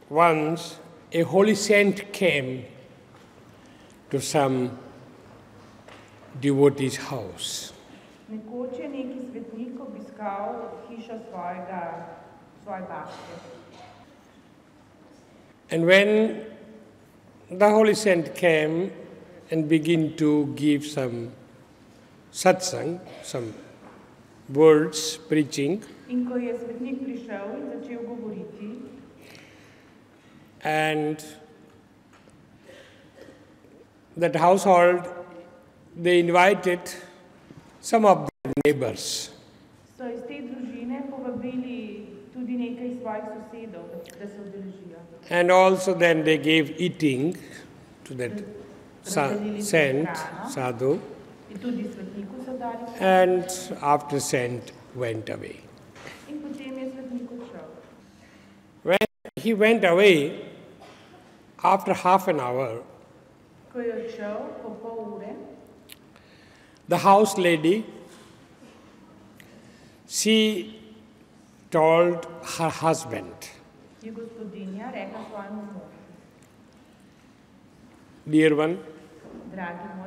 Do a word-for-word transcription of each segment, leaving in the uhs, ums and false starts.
once a holy saint came to some devotee's house. Nekoč je neki svetnik obiskal hišo svojega, svoje babke. And when the holy saint came and began to give some satsang, some words, preaching, In ko je svetnik prišel in začel govoriti, and that household, they invited some of their neighbors. so iz te družine povabili tudi nekaj svojih sosedov, da se udeležijo. And also then they gave eating to that sa- saint, sadhu, In tudi svetniku so dali hrano. and after saint went away. In potem je svetnik odšel. When he went away, after half an hour, Ko je odšel po pol ure, the house lady, she told her husband, je gospodinja rekla svojemu možu, dear one, dragi moj,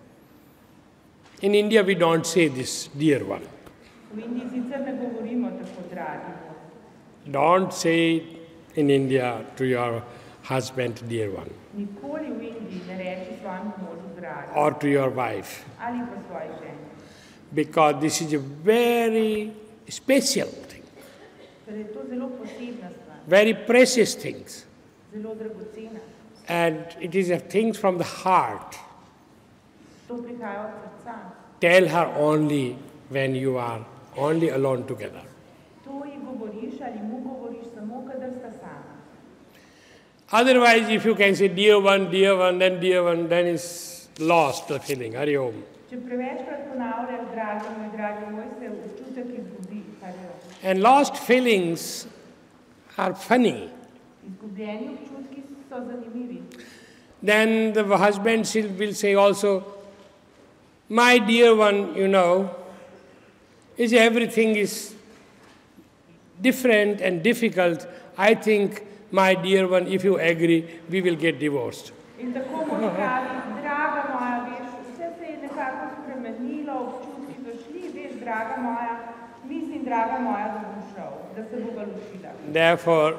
in India we don't say this, dear one. v Indiji sicer ne govorimo tako dragi moj. Don't say in India to your husband, dear one, Nikoli v Indiji ne reči svojemu možu dragi or to your wife, ali pa svoji ženi. because this is a very special thing, Ker je to zelo posebna stvar, very precious things, zelo dragocena. and it is a things from the heart. To prihaja od srca. Tell her only when you are only alone together. To ji govoriš ali mu govoriš samo, kadar sta sama. Otherwise, if you can say dear one, dear one, then dear one, then it's lost the feeling. Hari Om. Če prevečkrat ponavljaš dragi moj, dragi moj, se občutek izgubi. Hare Om. And lost feelings are funny. Izgubljeni občutki so zanimivi. Then the husband still will say also, my dear one, you know, is everything is different and difficult. I think, my dear one, if you agree, we will get divorced. In tako mož pravi, draga moja, veš, vse se je nekako spremenilo, občutki so šli, veš, draga moja, mislim, draga moja, da bom šel, da se bova ločila. Therefore,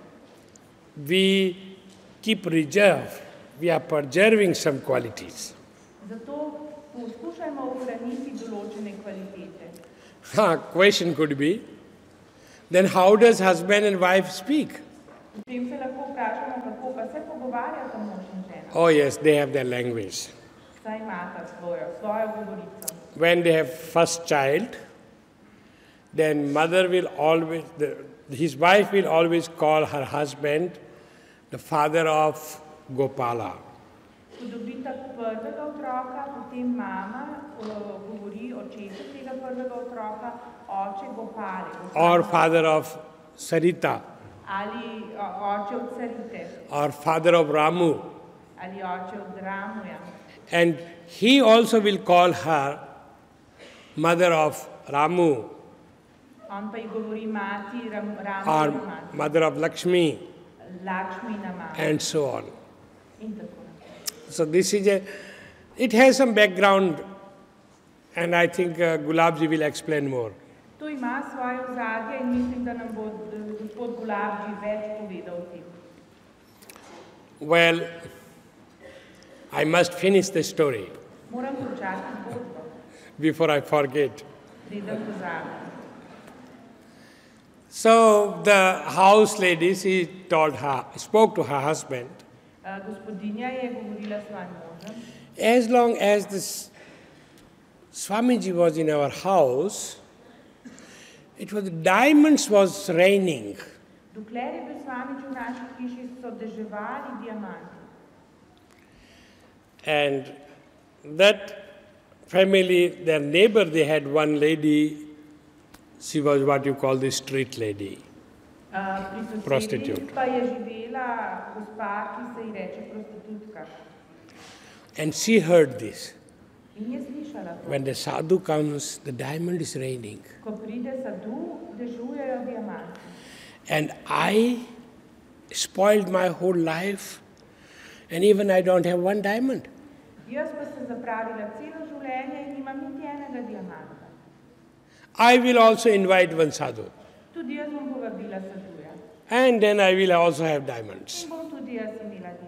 we keep reserve. We are preserving some qualities. Zato poskušajmo ohraniti določene kvalitete. Ha, question could be, then how does husband and wife speak? Potem se lahko vprašamo, kako pa se pogovarjata mož in žena. Oh yes, they have their language. Saj imata svojo, svojo govorico. When they have first child, then mother will always, the, his wife will always call her husband the father of Gopala. Ko dobita prvega otroka, potem mama uh, govori očetu tega prvega otroka, oče Gopale. Or father of Sarita, Ali uh, oče od Sarite, or father of Ramu. ali oče od Ramuja. And he also will call her mother of Ramu, On pa ji govori mati Ram, Ramu or mati, mother of Lakshmi, Lakšmina mati and so on. in tako naprej. So this is a, it has some background, and I think uh, Gulabji will explain more. To ima svoje ozadje in mislim, da nam bo eh, gospod Gulabji več povedal o tem. Well, I must finish the story Moram končati zgodbo, before I forget. preden pozabim. So the house lady, she told her, spoke to her husband, Uh, gospodinja je govorila s svojim možem, as long as this Swamiji was in our house, it was diamonds was raining. dokler je bil Svamič v naši hiši, so deževali diamanti. And that family, their neighbor, they had one lady, she was what you call the street lady. Uh, pri sosednji Prostitute. pa je živela gospa, ki se ji reče prostitutka. And she heard this. In je slišala to. When the sadhu comes, the diamond is raining. Ko pride sadu, dežujejo diamanti. And I spoiled my whole life, and even I don't have one diamond. Jaz pa sem zapravila celo življenje in nimam niti enega diamanta. I will also invite one sadhu. Tudi jaz bom povabila sadhuja. And then I will also have diamonds. In bom tudi jaz imela diamante.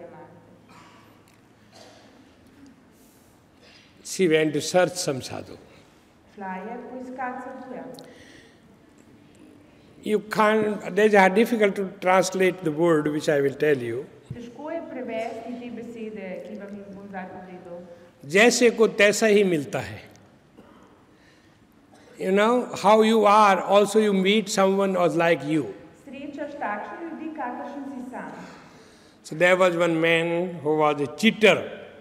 She went to search some sadhu. Šla je poiskat sadhuja. You can't, there's a difficult to translate the word which I will tell you. Težko je prevesti te besede, ki vam jih bom zdaj povedal. जैसे को तैसा ही मिलता है. You know, how you are, also you meet someone who was like you. Srečaš takšne ljudi, kakršen si sam. So there was one man who was a cheater.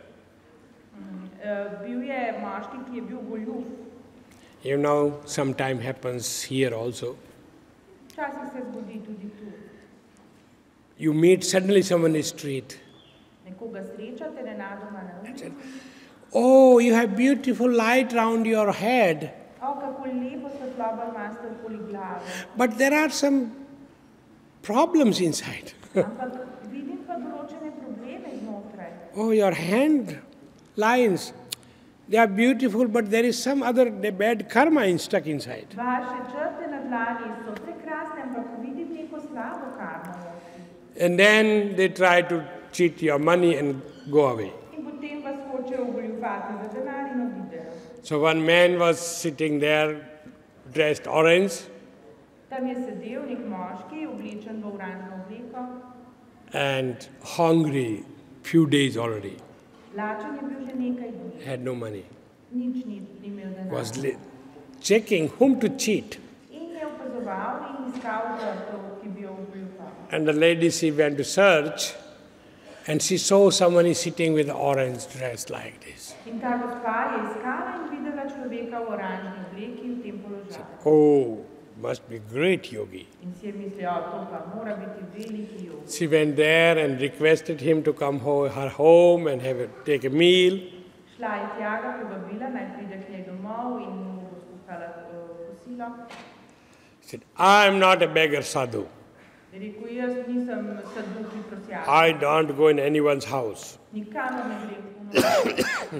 Uh, bil je moški, ki je bil goljuf. You know, sometime happens here also. Včasih se zgodi tudi tu. You meet suddenly someone in the street. Nekoga srečate nenadoma na ulici. Oh, you have beautiful light round your head. O, kako lepo svetlobo imate okoli glave. But there are some problems inside. Ampak vidim pa določene probleme znotraj. Oh, your hand lines, they are beautiful, but there is some other bad karma stuck inside. Vaše črte na dlani so prekrasne, ampak vidim neko slabo karmo. And then they try to cheat your money and go away. In potem vas hočejo ogoljufati za denar in odidejo. So one man was sitting there, dressed orange, Tam je sedel nek moški, oblečen v oranžno obleko. and hungry, few days already, Lačen je bil že nekaj dni. had no money. Nič ni ni imel Was denarja. li- checking whom to cheat. In je opazoval in iskal žrtev, ki bi jo ogoljufal. And the lady, she went to search, and she saw someone is sitting with orange dress like this. In ta gospa je iskala in videla človeka v oranžni obleki v tem položaju. Oh, must be great yogi. In si je mislila, to pa mora biti veliki jog. She went there and requested him to come ho- her home and have a, take a meal. Šla je tja, ga povabila, naj pride k njej domov in mu bo skuhala uh, kosilo. She said, I am not a beggar sadhu. Je rekel, jaz nisem sadhu, ki prosjača. I don't go in anyone's house. Nikamor ne grem puno.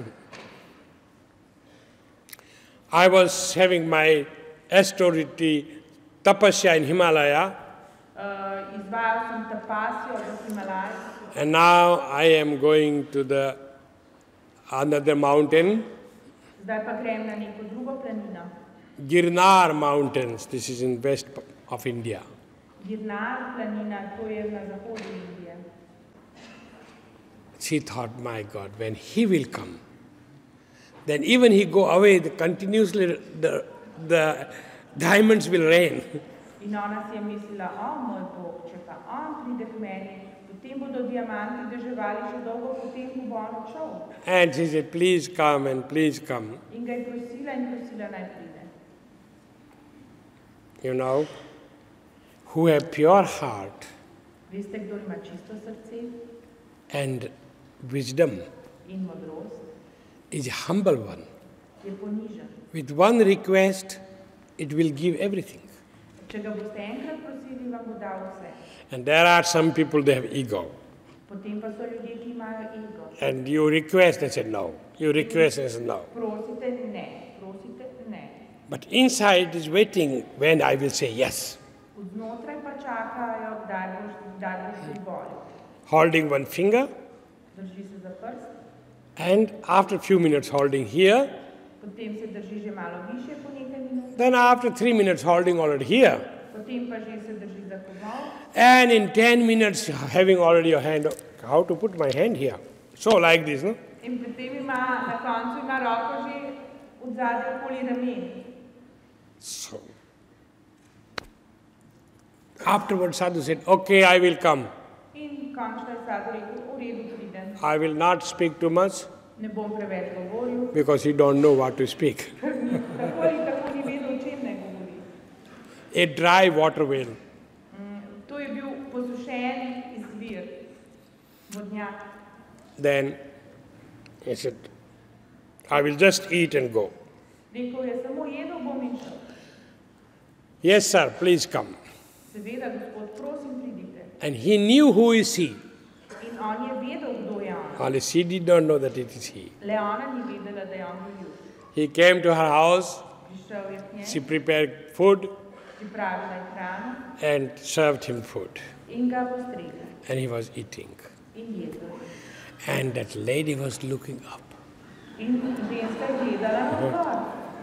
I was having my austerity tapasya in Himalaya, Uh, izvajal sem tapasjo v Himalaju, and now I am going to the another mountain, zdaj pa grem na neko drugo planino. Girnar Mountains. This is in west of India. Girnar planina, to je na zahodu Indije. She thought, my God, when he will come, then even he go away, the continuously the, the diamonds will rain. In ona si je mislila, o moj Bog, če pa on pride k meni, potem bodo diamanti deževali še dolgo, potem ko bo on odšel. And she said, please come and please come. In ga je prosila in prosila naj pride. You know, who have pure heart Veste, kdo ima čisto srce and wisdom in modrost, is a humble one. je ponižen. With one request, it will give everything. Če ga boste enkrat prosili, vam bo dal vse. And there are some people, they have ego. Potem pa so ljudje, ki imajo ego. And you request, they say no. You request, they say no. Prosite ne, prosite ne. But inside is waiting when I will say yes. Znotraj pa čakajo, kdaj boš, kdaj boš privolil. Holding one finger, Drži se za prst, and after a few minutes holding here, potem se drži že malo više po nekaj minut, then after three minutes holding already here, potem pa že se drži za komol, and in ten minutes having already your hand, how to put my hand here? So like this, no? in potem ima, na koncu ima roko že od zadaj okoli ramen. So. Afterwards sadhu said, okay, I will come. In končno je sadhu rekel, v redu pridem, I will not speak too much ne bom preveč govoril, because he don't know what to speak. ker ni tako ali tako ni vedel, o čem naj govori. A dry water well. Mm, To je bil posušen izvir, vodnjak. Then he said, I will just eat and go. Rekel je, samo jedel bom in šel. Yes, sir, please come. Seveda, gospod, prosim, pridite. And he knew who is he. In on je vedel, kdo je on. Only she did not know that it is he. Le ona ni vedela, da je on goljuf. He came to her house, Prišel je k njej, she prepared food pripravila je hrano and served him food. in ga postregla. And he was eating. In jedel. And that lady was looking up. In ženska je gledala navzgor.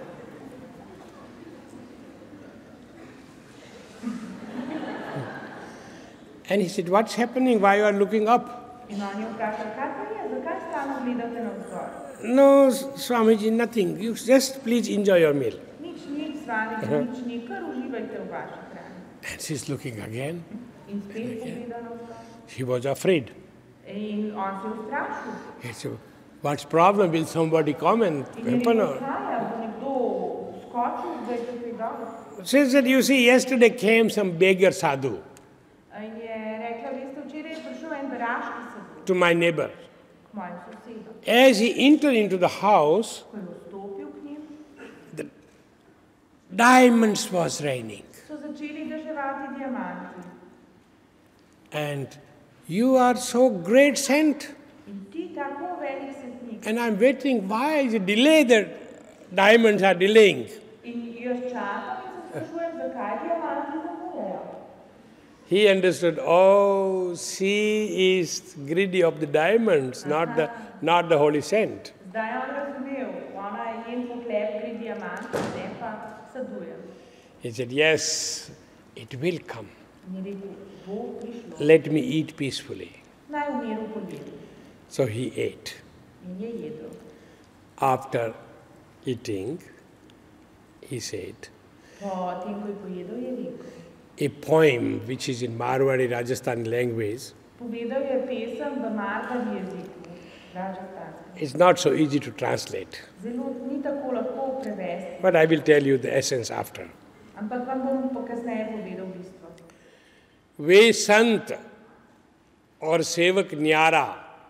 And he said, what's happening? Why you are looking up? In on je vprašal, kaj pa je, zakaj stalno gledate navzgor? No, Swamiji, nothing. You just please enjoy your meal. Nič, nič, Swamiji, nič ni, kar uživajte v vaši hrani. And she's looking again. In spet pogleda navzgor. She was afraid. In on se je ustrašil. He said, what's problem? Will somebody come and In je happen? rekel, Or? kaj je, bo nekdo skočil, da je tukaj dobro. She said, you see, yesterday came some beggar sadhu In je rekla, veste, včeraj je prišel en beraški sadhu to my neighbor. k mojim sosedom. As he entered into the house, Ko je vstopil k njim, the diamonds was raining. so začeli deževati diamanti. And you are so great saint. In ti tako velik svetnik. And I'm waiting, why is it delay that diamonds are delaying? In jaz čakam in se sprašujem, zakaj diamanti zamujajo. He understood, oh, she is greedy of the diamonds, not the, not the holy saint. Zdaj je on razumel, ona je njen pohlep gre diamanti, ne pa saduje. He said, yes, it will come. In je rekel, bo prišlo. Let me eat peacefully. Naj v miru pojedu. So he ate. In je jedel. After eating, he said, Po tem, ko je pojedel, je rekel. a poem which is in Marwari Rajasthan language, Povedal je pesem v Marvari jeziku, rajasthanskem. it's not so easy to translate. Zelo ni tako lahko prevesti, But I will tell you the essence after. ampak vam bom pa kasneje povedal bistvo. वे संत और सेवक न्यारा,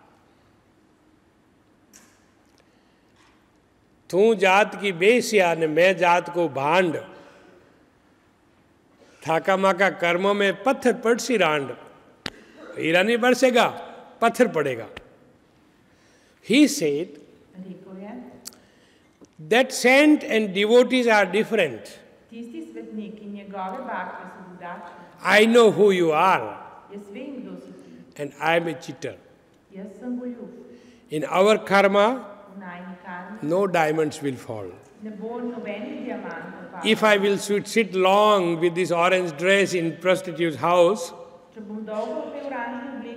तू जात की बेसिया ने मैं जात को भांड, थाका माका कर्मों में पत्थर पड़सी रांड, हीरा नहीं बरसेगा, पत्थर पड़ेगा. He said Rekel je, that saint and devotees are different. tisti svetnik in njegove bakle so drugačni. I know who you are, Jaz vem, kdo si ti. and I am a cheater. Jaz sem goljuf. In our karma, V najni karmi no diamonds will fall. ne bo nobenih diamantov padlo. If I will sit sit long with this orange dress in prostitute's house, Če bom dolgo v tej oranžni